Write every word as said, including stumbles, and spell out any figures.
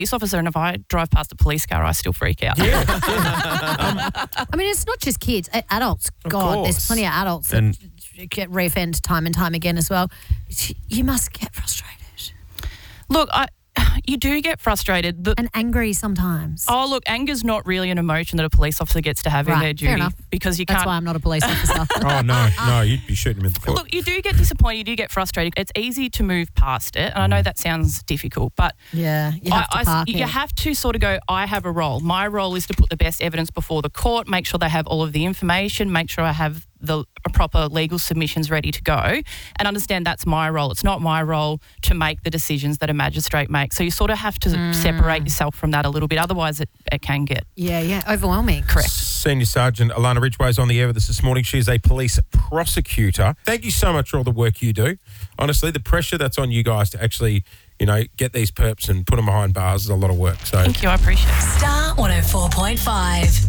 police officer, and if I drive past a police car, I still freak out. Yeah. I mean, it's not just kids, a- adults. Of God, course. there's plenty of adults that And- get reoffend time and time again as well. You must get frustrated Look, I, you do get frustrated. The, and angry sometimes. oh, look, anger's not really an emotion that a police officer gets to have in Right, their fair duty enough. because you That's can't. why I'm not a police officer. Oh, no, no, you'd be shooting him in the foot. Look, you do get disappointed, you do get frustrated. It's easy to move past it, and I know that sounds difficult, but Yeah, you have I- to I- park you it. have to sort of go, I have a role. My role is to put the best evidence before the court, make sure they have all of the information, make sure I have the proper legal submissions ready to go, and understand that's my role. It's not my role to make the decisions that a magistrate makes. So you sort of have to Mm. separate yourself from that a little bit. Otherwise, it, it can get Yeah, yeah, overwhelming. correct. Senior Sergeant Alana Ridgway is on the air with us this morning. She's a police prosecutor. Thank you so much for all the work you do. Honestly, the pressure that's on you guys to actually, you know, get these perps and put them behind bars is a lot of work. So Thank you. I appreciate it. Star one oh four point five.